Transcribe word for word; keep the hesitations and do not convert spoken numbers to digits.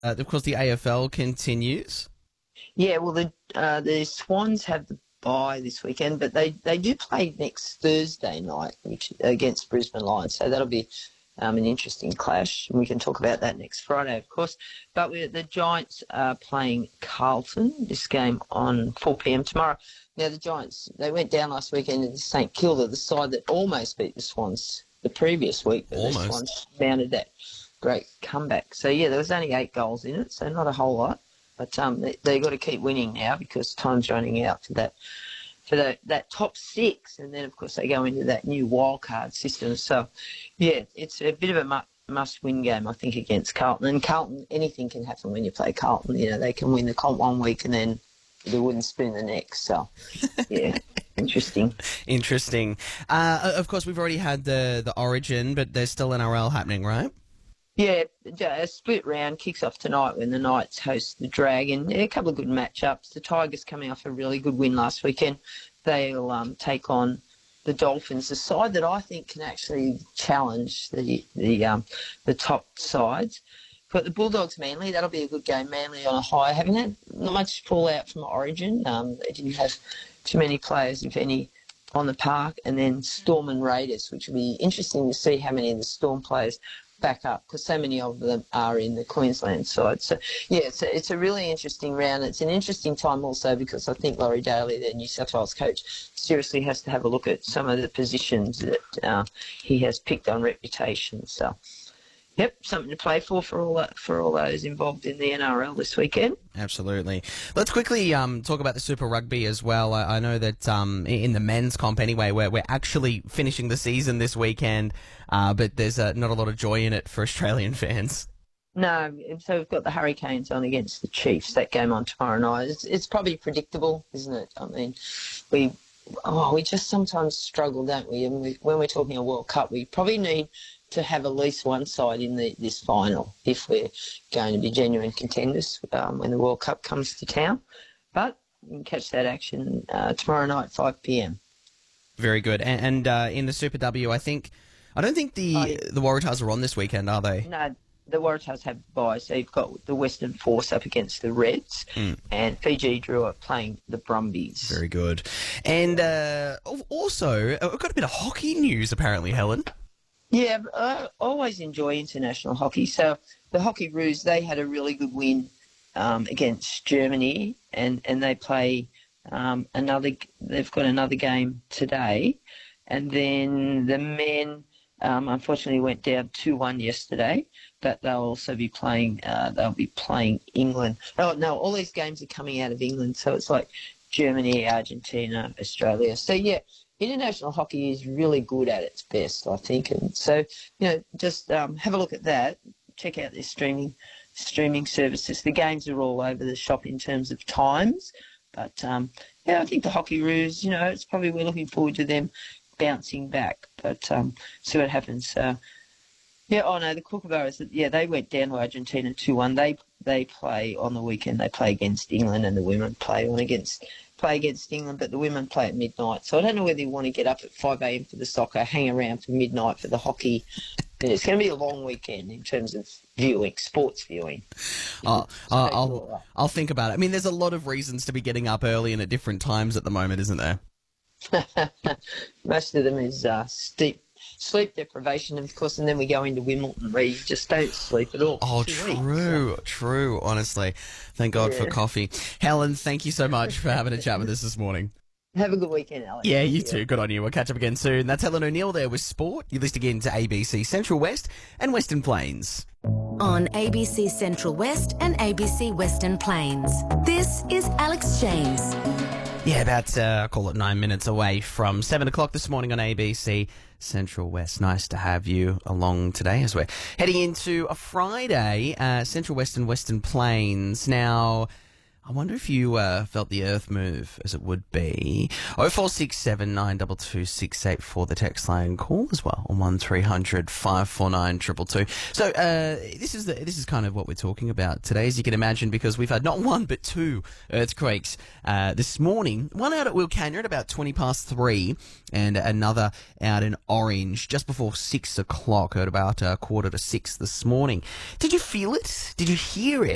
Uh, of course, the A F L continues. Yeah, well, the uh, the Swans have the bye this weekend, but they, they do play next Thursday night which against Brisbane Lions, so that'll be um, an interesting clash, and we can talk about that next Friday, of course. But we're, the Giants are playing Carlton, this game on four p.m. tomorrow. Now, the Giants, they went down last weekend to St Kilda, the side that almost beat the Swans the previous week, but Almost. the Swans mounted that great comeback. So, yeah, there was only eight goals in it, so not a whole lot. But um, they, they've got to keep winning now because time's running out for that for that, that top six. And then, of course, they go into that new wildcard system. So, yeah, it's a bit of a mu- must-win game, I think, against Carlton. And Carlton, anything can happen when you play Carlton. You know, they can win the comp one week and then the wooden spoon the next. So, yeah, interesting. Interesting. Uh, of course, we've already had the, the Origin, but there's still N R L happening, right? Yeah, a split round kicks off tonight when the Knights host the Dragon. Yeah, a couple of good matchups. The Tigers coming off a really good win last weekend. They'll um, take on the Dolphins, the side that I think can actually challenge the the um, the top sides. But the Bulldogs Manly, that'll be a good game. Manly on a high. Haven't had not much fallout from Origin. Um, they didn't have too many players, if any, on the park. And then Storm and Raiders, which will be interesting to see how many of the Storm players back up because so many of them are in the Queensland side. So, yeah, it's a, it's a really interesting round. It's an interesting time also because I think Laurie Daly, the New South Wales coach, seriously has to have a look at some of the positions that uh, he has picked on reputation. So, yep, something to play for for all for all those involved in the N R L this weekend. Absolutely. Let's quickly um, talk about the Super Rugby as well. I, I know that um, in the men's comp anyway, we're, we're actually finishing the season this weekend, uh, but there's uh, not a lot of joy in it for Australian fans. No, so we've got the Hurricanes on against the Chiefs, that game on tomorrow night. It's, it's probably predictable, isn't it? I mean, we oh, we just sometimes struggle, don't we? And we, when we're talking a World Cup, we probably need to have at least one side in the, this final if we're going to be genuine contenders um, when the World Cup comes to town. But you can catch that action uh, tomorrow night, five p.m. Very good. And, and uh, in the Super W, I think I don't think the Oh, yeah. the Waratahs are on this weekend, are they? No, the Waratahs have bye, so you've got the Western Force up against the Reds, Mm. and Fiji Drew are playing the Brumbies. Very good. And uh, also, uh, we've got a bit of hockey news apparently, Helen. Yeah, I always enjoy international hockey. So the Hockey Roos, they had a really good win um, against Germany, and, and they play um, another. They've got another game today, and then the men um, unfortunately went down two one yesterday, but they'll also be playing. Uh, they'll be playing England. Oh no, all these games are coming out of England, so it's like Germany, Argentina, Australia. So yeah. International hockey is really good at its best, I think, and so you know, just um, have a look at that. Check out their streaming streaming services. The games are all over the shop in terms of times, but um, yeah, I think the Hockey Roos, you know, it's probably we're looking forward to them bouncing back, but um, see what happens. So, yeah, oh no, the Kookaburras, yeah, they went down to Argentina two one. They they play on the weekend. They play against England, and the women play on against. play against England, but the women play at midnight. So I don't know whether you want to get up at five a.m. for the soccer, hang around for midnight for the hockey. It's going to be a long weekend in terms of viewing, sports viewing. I'll, So I'll, I'll, I'll think about it. I mean, there's a lot of reasons to be getting up early and at different times at the moment, isn't there? Most of them is uh, steep sleep deprivation, of course, and then we go into Wimbledon where you just don't sleep at all. Oh, Two weeks, true, true, honestly. Thank God for Yeah. coffee. Helen, thank you so much for having a chat with us this morning. so have a good weekend, Alex. Yeah, you Thank too. Good on you. We'll catch up again soon. That's Helen O'Neill there with sport. You're listening again to A B C Central West and Western Plains. On A B C Central West and A B C Western Plains. This is Alex James. Yeah, about, uh, I'll call it nine minutes away from seven o'clock this morning on A B C Central West. Nice to have you along today as we're heading into a Friday, uh, Central West and Western Plains. Now, I wonder if you uh, felt the earth move, as it would be. oh four six seven, nine two two, six eight four, the text line. Call as well on one three hundred, five four nine, two two two. So uh, this is the, this is kind of what we're talking about today, as you can imagine, because we've had not one but two earthquakes uh, this morning. One out at Wilcannia at about twenty past three, and another out in Orange just before six o'clock at about a quarter to six this morning. Did you feel it? Did you hear it?